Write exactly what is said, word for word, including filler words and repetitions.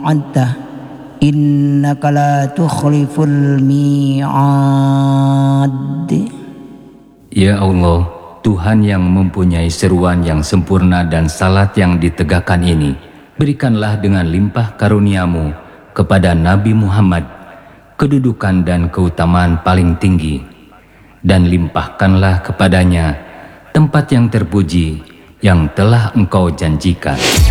wa'adta innaka la tukhliful mi'ad. Ya Allah, Tuhan yang mempunyai seruan yang sempurna dan salat yang ditegakkan ini, berikanlah dengan limpah karuniamu kepada Nabi Muhammad kedudukan dan keutamaan paling tinggi, dan limpahkanlah kepadanya tempat yang terpuji yang telah Engkau janjikan.